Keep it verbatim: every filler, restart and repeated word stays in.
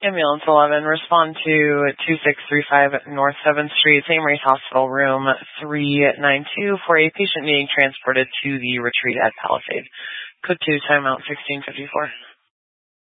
Ambulance eleven, respond to two six three five North seventh Street, Saint Mary's Hospital, room three nine two for a patient being transported to the retreat at Palisade. Code two, timeout sixteen fifty-four.